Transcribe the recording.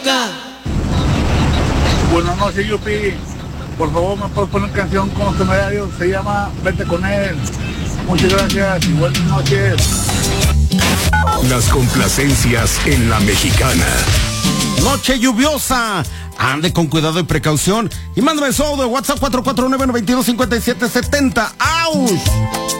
loca. Buenas noches, Yupi. Por favor, me puedes poner canción con los temerarios. Se llama Vete con él. Muchas gracias y buenas noches. Las complacencias en La Mexicana. Noche lluviosa. Ande con cuidado y precaución. Y mándame su audio de WhatsApp 449-925770. ¡Auch!